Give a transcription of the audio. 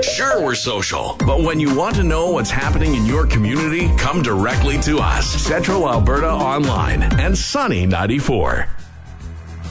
Sure, we're social, but when you want to know what's happening in your community, come directly to us. Central Alberta Online and Sunny 94.